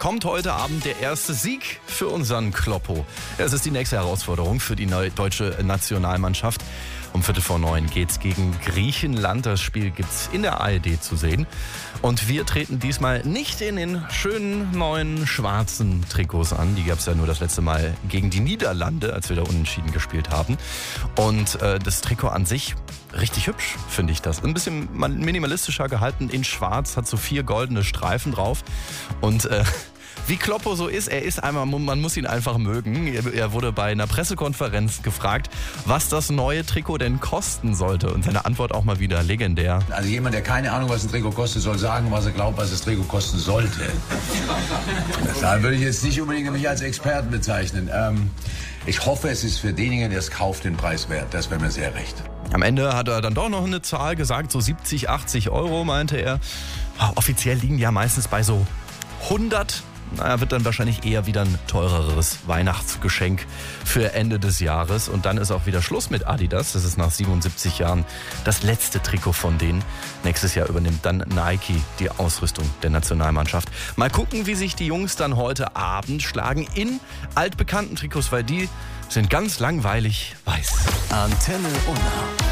kommt heute Abend der erste Sieg für unseren Kloppo. Es ist die nächste Herausforderung für die deutsche Nationalmannschaft. Um 8:45 geht's gegen Griechenland. Das Spiel gibt's in der ARD zu sehen. Und wir treten diesmal nicht in den schönen neuen schwarzen Trikots an. Die gab's ja nur das letzte Mal gegen die Niederlande, als wir da unentschieden gespielt haben. Und das Trikot an sich, richtig hübsch, finde ich das. Ein bisschen minimalistischer gehalten, in schwarz, hat so 4 goldene Streifen drauf. Und wie Kloppo so ist, er ist einmal, man muss ihn einfach mögen. Er wurde bei einer Pressekonferenz gefragt, was das neue Trikot denn kosten sollte. Und seine Antwort auch mal wieder legendär. Also jemand, der keine Ahnung, was ein Trikot kostet, soll sagen, was er glaubt, was das Trikot kosten sollte. Da würde ich jetzt nicht unbedingt mich als Experten bezeichnen. Ich hoffe, es ist für denjenigen, der es kauft, den Preis wert. Das wäre mir sehr recht. Am Ende hat er dann doch noch eine Zahl gesagt, so 70, 80 Euro, meinte er. Offiziell liegen die ja meistens bei so 100. Wird dann wahrscheinlich eher wieder ein teureres Weihnachtsgeschenk für Ende des Jahres. Und dann ist auch wieder Schluss mit Adidas. Das ist nach 77 Jahren das letzte Trikot von denen. Nächstes Jahr übernimmt dann Nike die Ausrüstung der Nationalmannschaft. Mal gucken, wie sich die Jungs dann heute Abend schlagen in altbekannten Trikots, weil die sind ganz langweilig weiß. Antenne Unna.